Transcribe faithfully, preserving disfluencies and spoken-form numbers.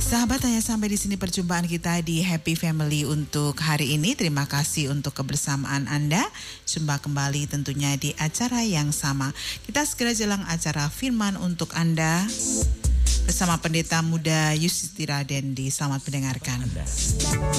Sahabat, hanya sampai di sini perjumpaan kita di Happy Family untuk hari ini. Terima kasih untuk kebersamaan Anda. Jumpa kembali tentunya di acara yang sama. Kita segera jelang acara firman untuk Anda bersama Pendeta Muda Yusitira Dendi. Selamat mendengarkan.